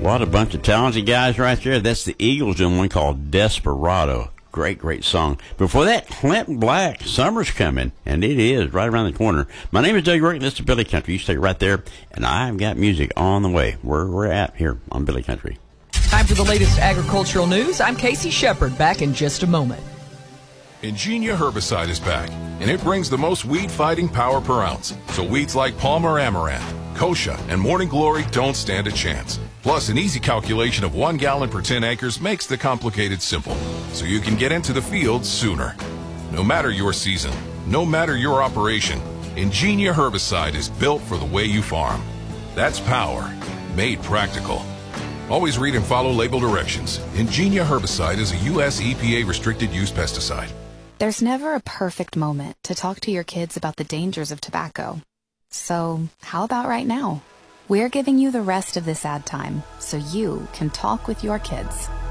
What a bunch of talented guys right there. That's the Eagles in one called Desperado. Great, great song. Before that, Clint Black, Summer's Coming, and it is right around the corner. My name is Doug York, and this is Billy Country. You stay right there, and I've got music on the way. Where we're at here on Billy Country. Time for the latest agricultural news. I'm Casey Shepard, back in just a moment. Ingenia herbicide is back, and it brings the most weed-fighting power per ounce. So weeds like Palmer Amaranth, Kochia, and Morning Glory don't stand a chance. Plus, an easy calculation of 1 gallon per 10 acres makes the complicated simple, so you can get into the field sooner. No matter your season, no matter your operation, Ingenia herbicide is built for the way you farm. That's power, made practical. Always read and follow label directions. Ingenia herbicide is a U.S. EPA restricted use pesticide. There's never a perfect moment to talk to your kids about the dangers of tobacco. So, how about right now? We're giving you the rest of this ad time so you can talk with your kids.